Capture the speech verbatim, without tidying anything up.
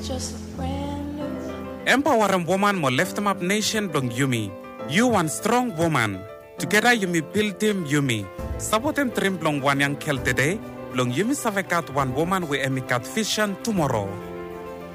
just brand new. Empowering woman mo left up nation blong Yumi. You one strong woman. Together Yumi build team Yumi. Sabotem trim blong one yang kel today. Blong Yumi savekat one woman we emikat vision tomorrow.